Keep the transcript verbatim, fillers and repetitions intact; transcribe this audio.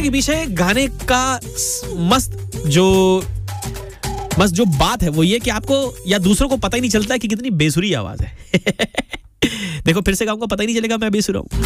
के पीछे गाने का मस्त जो मस्त जो बात है वो ये कि आपको या दूसरों को पता ही नहीं चलता कि कितनी बेसुरी आवाज है। देखो फिर से गाऊंगा, पता ही नहीं चलेगा मैं बेसुरा हूं।